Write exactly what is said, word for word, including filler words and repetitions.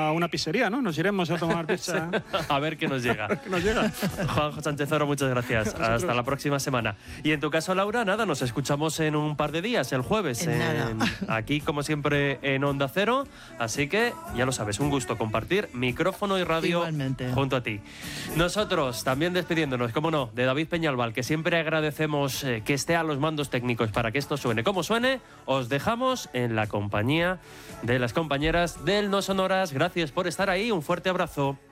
a una pizzería, ¿no? Nos iremos a tomar pizza. A ver qué nos llega. ¿Qué nos llega? Juanjo Sánchez Oro, muchas gracias. Hasta la próxima semana. Y en tu caso, Laura, nada, nos escuchamos en un par de días, el jueves, En en, aquí como siempre en Onda Cero. Así que ya lo sabes, un gusto compartir micrófono y radio Igualmente. junto a ti. Nosotros también despidiéndonos, cómo no, de David Peñalbal, que siempre agradecemos eh, que esté a los mandos técnicos para que esto suene como suene. Os dejamos en la compañía de las compañeras del No Sonoras. Gracias por estar ahí. Un fuerte abrazo.